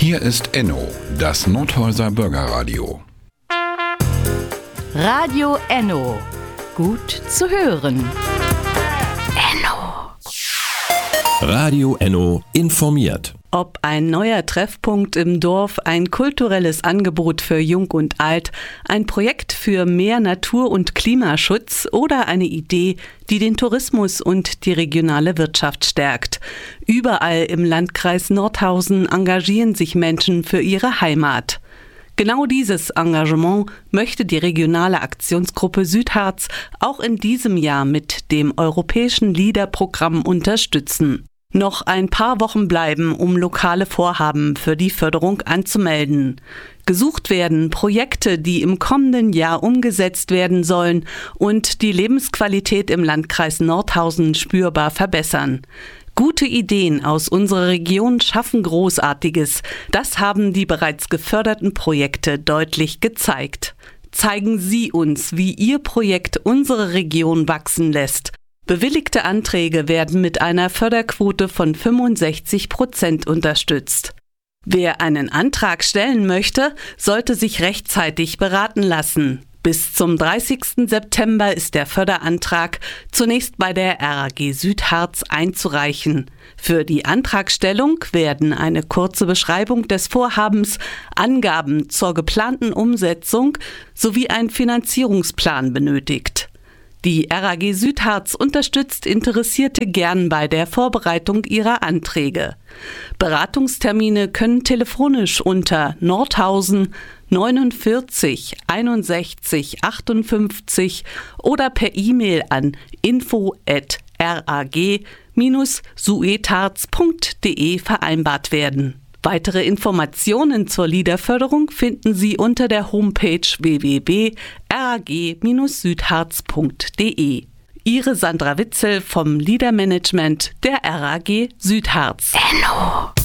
Hier ist Enno, das Nordhäuser Bürgerradio. Radio Enno. Gut zu hören. Enno. Radio Enno informiert. Ob ein neuer Treffpunkt im Dorf, ein kulturelles Angebot für Jung und Alt, ein Projekt für mehr Natur- und Klimaschutz oder eine Idee, die den Tourismus und die regionale Wirtschaft stärkt. Überall im Landkreis Nordhausen engagieren sich Menschen für ihre Heimat. Genau dieses Engagement möchte die regionale Aktionsgruppe Südharz auch in diesem Jahr mit dem europäischen LEADER-Programm unterstützen. Noch ein paar Wochen bleiben, um lokale Vorhaben für die Förderung anzumelden. Gesucht werden Projekte, die im kommenden Jahr umgesetzt werden sollen und die Lebensqualität im Landkreis Nordhausen spürbar verbessern. Gute Ideen aus unserer Region schaffen Großartiges. Das haben die bereits geförderten Projekte deutlich gezeigt. Zeigen Sie uns, wie Ihr Projekt unsere Region wachsen lässt. Bewilligte Anträge werden mit einer Förderquote von 65% unterstützt. Wer einen Antrag stellen möchte, sollte sich rechtzeitig beraten lassen. Bis zum 30. September ist der Förderantrag zunächst bei der RAG Südharz einzureichen. Für die Antragstellung werden eine kurze Beschreibung des Vorhabens, Angaben zur geplanten Umsetzung sowie ein Finanzierungsplan benötigt. Die RAG Südharz unterstützt Interessierte gern bei der Vorbereitung ihrer Anträge. Beratungstermine können telefonisch unter Nordhausen 49 61 58 oder per E-Mail an info@rag-suetharz.de vereinbart werden. Weitere Informationen zur LEADER-Förderung finden Sie unter der Homepage www.rag-südharz.de. Ihre Sandra Witzel vom LEADER-Management der RAG Südharz. Enno.